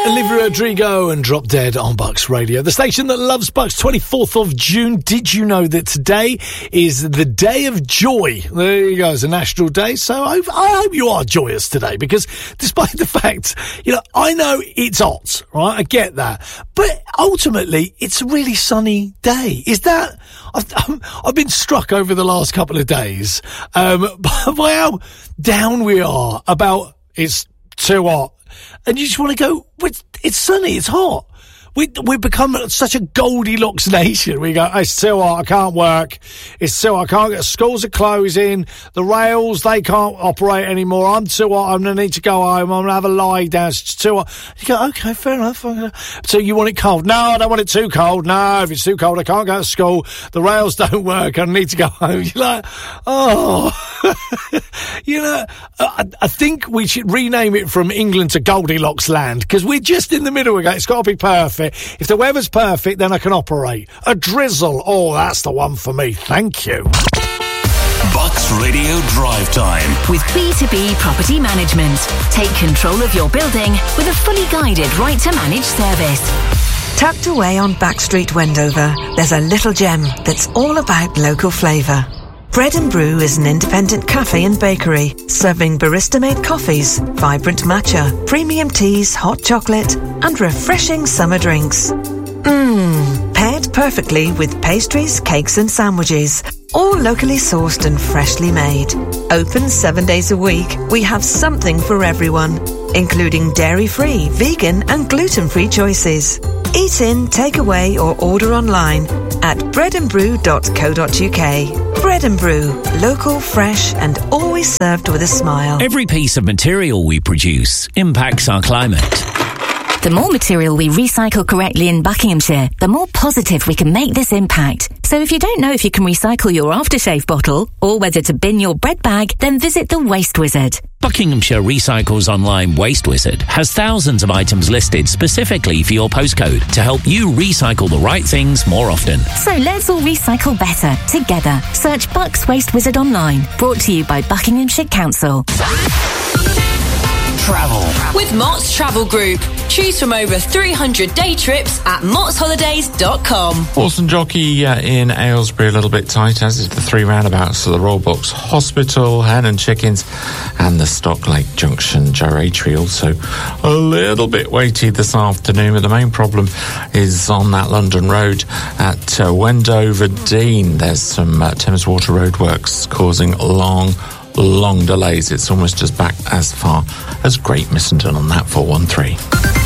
Olivia Rodrigo and Drop Dead on Bucks Radio, the station that loves Bucks. 24th of June. Did you know that today is the Day of Joy? There you go, it's a national day. So I hope you are joyous today, because despite the fact, I know it's hot, right? I get that. But ultimately, it's a really sunny day. Is that... I've been struck over the last couple of days by how down we are about it's too hot. And you just want to go, it's sunny, it's hot. We've become such a Goldilocks nation. We go, it's too hot, I can't work. It's too hot, I can't get... Schools are closing. The rails, they can't operate anymore. I'm too hot, I'm going to need to go home. I'm going to have a lie down. It's too hot. You go, okay, fair enough. So you want it cold? No, I don't want it too cold. No, if it's too cold, I can't go to school. The rails don't work. I need to go home. You're like, oh... I think we should rename it from England to Goldilocks land, because we're just in the middle. We go, it's got to be perfect. If the weather's perfect, then I can operate. A drizzle, oh, that's the one for me. Thank you. Bucks Radio Drive Time with B2B Property Management. Take control of your building with a fully guided right to manage service. Tucked away on Backstreet, Wendover, there's a little gem that's all about local flavour. Bread and Brew is an independent cafe and bakery, serving barista-made coffees, vibrant matcha, premium teas, hot chocolate, and refreshing summer drinks. Paired perfectly with pastries, cakes and sandwiches, all locally sourced and freshly made. Open 7 days a week, we have something for everyone, including dairy-free, vegan and gluten-free choices. Eat in, take away or order online at breadandbrew.co.uk. Bread and Brew, local, fresh and always served with a smile. Every piece of material we produce impacts our climate. The more material we recycle correctly in Buckinghamshire, the more positive we can make this impact. So if you don't know if you can recycle your aftershave bottle or whether to bin your bread bag, then visit the Waste Wizard. Buckinghamshire Recycles Online Waste Wizard has thousands of items listed specifically for your postcode to help you recycle the right things more often. So let's all recycle better together. Search Bucks Waste Wizard online. Brought to you by Buckinghamshire Council. Travel with Mott's Travel Group. Choose from over 300 day trips at mottsholidays.com. Horse and jockey in Aylesbury a little bit tight, as is the 3 roundabouts of the Royal Box Hospital, Hen and Chickens, and the Stocklake Junction gyratory also a little bit weighty this afternoon. But the main problem is on that London road at Wendover Dean. There's some Thames Water roadworks causing long delays. It's almost as back as far as Great Missenden on that 413.